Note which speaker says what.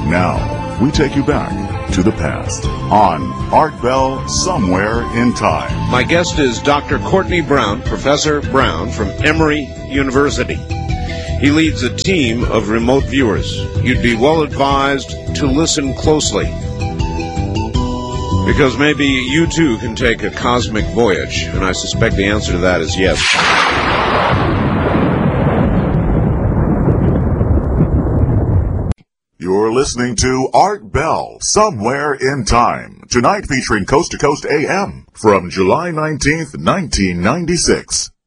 Speaker 1: Now, we take you back to the past on Art Bell Somewhere in Time.
Speaker 2: My guest is Dr. Courtney Brown, Professor Brown from Emory University. He leads a team of remote viewers. You'd be well advised to listen closely, because maybe you too can take a cosmic voyage, and I suspect the answer to that is yes.
Speaker 1: You're listening to Art Bell Somewhere in Time, tonight featuring Coast to Coast AM from July 19th, 1996.